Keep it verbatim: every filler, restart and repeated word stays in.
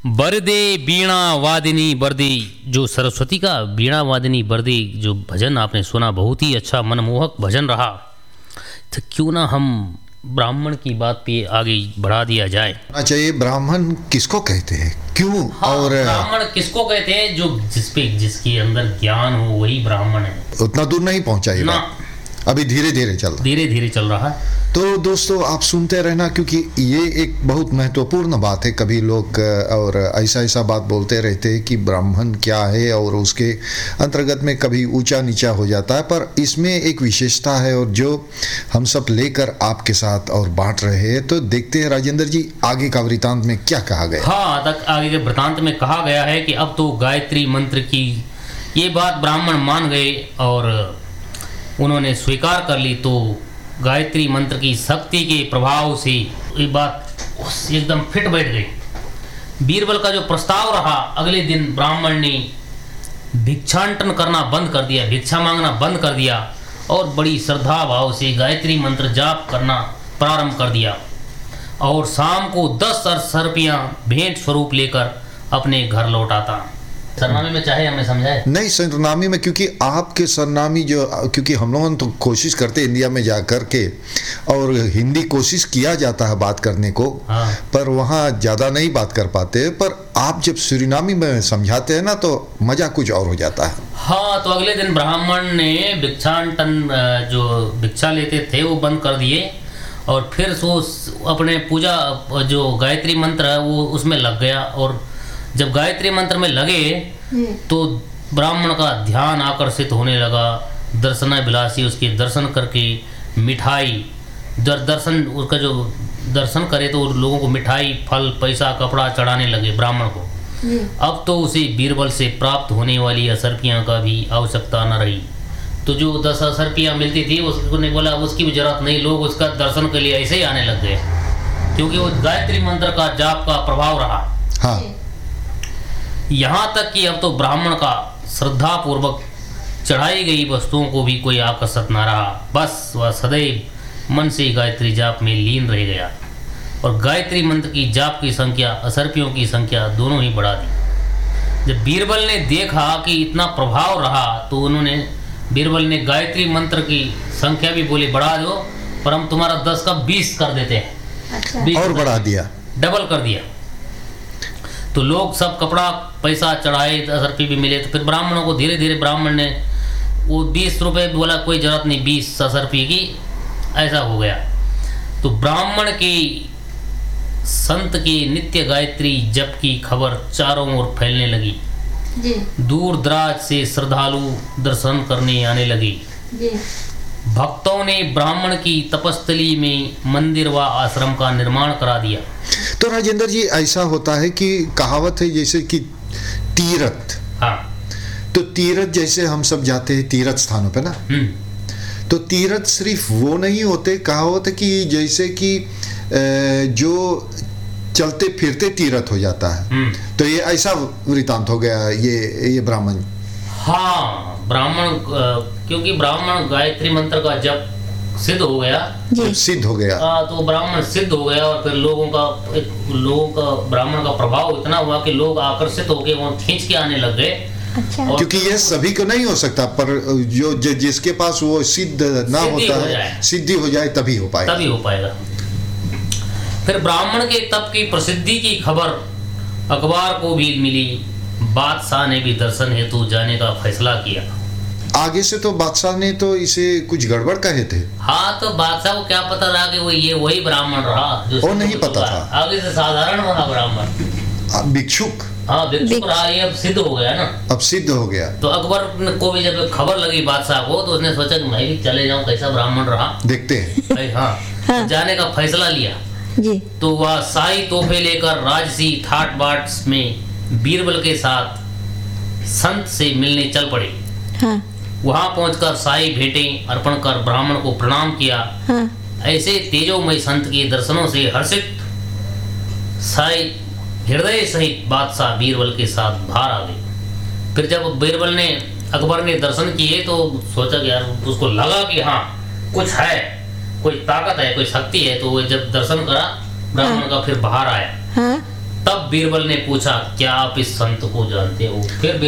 बरदे बीणा वादिनी बरदी, जो सरस्वती का बीणा वादिनी बरदी जो भजन आपने सुना, बहुत ही अच्छा मनमोहक भजन रहा। तो क्यों ना हम ब्राह्मण की बात पे आगे बढ़ा दिया जाए। चाहिए ब्राह्मण किसको कहते हैं, क्यों? हाँ, और ब्राह्मण किसको कहते हैं? जो जिसपे जिसके अंदर ज्ञान हो वही ब्राह्मण है। उतना दूर नहीं पहुंचा ये ना, बात, अभी धीरे धीरे चल रहा धीरे धीरे चल रहा है। तो दोस्तों आप सुनते रहना, क्योंकि ये एक बहुत महत्वपूर्ण बात है। कभी लोग और ऐसा ऐसा बात बोलते रहते हैं कि ब्राह्मण क्या है, और उसके अंतर्गत में कभी ऊंचा नीचा हो जाता है, पर इसमें एक विशेषता है और जो हम सब लेकर आपके साथ और बांट रहे हैं। तो देखते हैं राजेंद्र जी आगे का वृतांत में क्या कहा गया। हाँ, तक आगे के वृतांत में कहा गया है कि अब तो गायत्री मंत्र की ये बात ब्राह्मण मान गए और उन्होंने स्वीकार कर ली। तो गायत्री मंत्र की शक्ति के प्रभाव से ये बात एकदम फिट बैठ गई। बीरबल का जो प्रस्ताव रहा, अगले दिन ब्राह्मण ने भिक्षाटन करना बंद कर दिया, भिक्षा मांगना बंद कर दिया और बड़ी श्रद्धा भाव से गायत्री मंत्र जाप करना प्रारंभ कर दिया। और शाम को दस सरपियां भेंट स्वरूप लेकर अपने घर लौटाता। सरनामी में चाहे हमें समझाए नहीं, सरनामी में, क्योंकि आपके सरनामी जो, क्योंकि हम लोगों तो कोशिश करते इंडिया में जा कर के, और हिंदी कोशिश किया जाता है बात करने को। हाँ। पर वहाँ ज़्यादा नहीं बात कर पाते, पर आप जब सूरीनामी में समझाते हैं ना तो मज़ा कुछ और हो जाता है। हाँ, तो अगले दिन ब्राह्मण ने भिक्षाटन जो भिक्षा लेते थे वो बंद कर दिए और फिर वो अपने पूजा जो गायत्री मंत्र है वो उसमें लग गया। और जब गायत्री मंत्र में लगे तो ब्राह्मण का ध्यान आकर्षित होने लगा। दर्शनाभिलाषी उसके दर्शन करके मिठाई दर दर्शन उसका जो दर्शन करे तो लोगों को मिठाई, फल, पैसा, कपड़ा चढ़ाने लगे ब्राह्मण को। अब तो उसे बीरबल से प्राप्त होने वाली असरपियाँ का भी आवश्यकता न रही। तो जो दस असरपियाँ मिलती थी उसने बोला उसकी भी जरूरत नहीं, लोग उसका दर्शन के लिए ऐसे ही आने लग गए, क्योंकि वो गायत्री मंत्र का जाप का प्रभाव रहा। हाँ। यहाँ तक कि अब तो ब्राह्मण का श्रद्धा पूर्वक चढ़ाई गई वस्तुओं को भी कोई आकर्षित न रहा। बस वह सदैव मन से गायत्री जाप में लीन रह गया और गायत्री मंत्र की जाप की संख्या, असरपियों की संख्या दोनों ही बढ़ा दी। जब बीरबल ने देखा कि इतना प्रभाव रहा तो उन्होंने बीरबल ने गायत्री मंत्र की संख्या भी बोली बढ़ा दो, पर हम तुम्हारा दस का बीस कर देते हैं। अच्छा। और बढ़ा दिया, डबल कर दिया। तो लोग सब कपड़ा, पैसा चढ़ाए, असरपी भी मिले। तो फिर ब्राह्मणों को धीरे धीरे ब्राह्मण ने वो बीस रुपये बोला कोई जरूरत नहीं, बीस असरपी की, ऐसा हो गया। तो ब्राह्मण की संत की नित्य गायत्री जप की खबर चारों ओर फैलने लगी। जी। दूर दराज से श्रद्धालु दर्शन करने आने लगे। जी। भक्तों ने ब्राह्मण की तपस्थली में मंदिर व आश्रम का निर्माण करा दिया। तो राजेंद्र जी ऐसा होता है कि कहावत है जैसे कि तीर्थ। हाँ। तो तीर्थ जैसे हम सब जाते हैं तीर्थ स्थानों पे ना, तो तीर्थ सिर्फ वो नहीं होते, कहावत कि जैसे कि जो चलते फिरते तीर्थ हो जाता है। तो ये ऐसा वृतांत हो गया ये ये ब्राह्मण। हाँ, ब्राह्मण, क्योंकि ब्राह्मण गायत्री मंत्र का जप सिद्ध हो गया, सिद्ध हो गया। आ, तो ब्राह्मण सिद्ध हो गया और फिर लोगों का लोगों का ब्राह्मण का प्रभाव इतना हुआ कि लोग आकर्षित होकर वहाँ खींच के आने लग गए। अच्छा। क्योंकि ये सभी को नहीं हो सकता, पर जो जिसके पास वो सिद्ध ना होता है, सिद्धि हो जाए तभी हो पाएगा, तभी हो पाएगा। फिर ब्राह्मण के तप की प्रसिद्धि की खबर अखबार को भी मिली। बादशाह ने भी दर्शन हेतु जाने का फैसला किया। आगे से तो बादशाह ने तो इसे कुछ गड़बड़ कहे थे। हाँ, तो बादशाह को क्या पता रहा कि वो ये वही ब्राह्मण रहा जो वो नहीं पता था। आगे से साधारण रहा ब्राह्मण, भिक्षुक। हाँ, भिक्षुक रहा, ये अब सिद्ध हो गया ना, अब सिद्ध हो गया। तो अकबर को भी जब खबर लगी बादशाह को तो उसने सोचा कि मैं भी चले जाऊं, कैसा ब्राह्मण रहा, देखते हैं। हाँ, हाँ। जाने का फैसला लिया। जी। तो वह शाही तोहफे लेकर राजसी ठाट बाट में बीरबल के साथ संत से मिलने चल पड़े। हाँ। वहां पहुंचकर शाही भेंटें अर्पण कर ब्राह्मण को प्रणाम किया। हाँ। ऐसे तेजोमय संत के दर्शनों से हर्षित शाही हृदय सहित बादशाह बीरबल के साथ बाहर आ गए। फिर जब बीरबल ने अकबर ने दर्शन किए तो सोचा कि यार, उसको लगा कि हाँ कुछ है, कोई ताकत है, कोई शक्ति है। तो वो जब दर्शन करा ब्राह्मण का फिर बाहर आया। हाँ। तब बीरबल ने पूछा, क्या आप इस संत को जानते हो? फिर